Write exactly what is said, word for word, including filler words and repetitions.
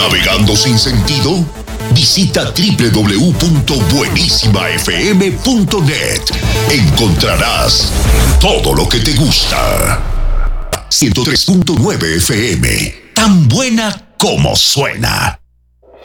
¿Navegando sin sentido? Visita doble u doble u doble u punto buenísima f m punto net. Encontrarás todo lo que te gusta. ciento tres punto nueve F M. Tan buena como suena.